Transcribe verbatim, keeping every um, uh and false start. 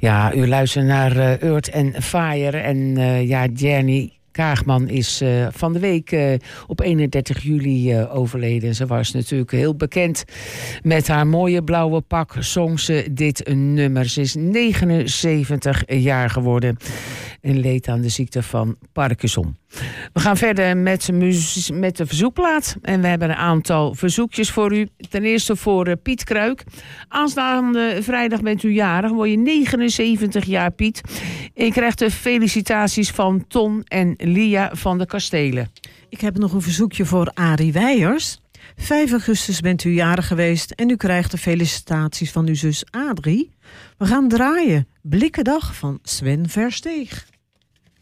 Ja, u luistert naar uh, Earth and Fire en uh, ja, Jenny Kaagman is uh, van de week uh, op eenendertig juli uh, overleden. Ze was natuurlijk heel bekend met haar mooie blauwe pak. Zong ze dit nummer. Ze is negenenzeventig jaar geworden en leed aan de ziekte van Parkinson. We gaan verder met, muzie- met de verzoekplaat. En we hebben een aantal verzoekjes voor u. Ten eerste voor uh, Piet Kruik. Aanstaande vrijdag bent u jarig. Word je negenenzeventig jaar, Piet. En je krijgt de felicitaties van Ton en Lia van de Kastelen. Ik heb nog een verzoekje voor Arie Weijers. vijf augustus bent u jarig geweest en u krijgt de felicitaties van uw zus Adrie. We gaan draaien. Blikkendag van Sven Versteeg.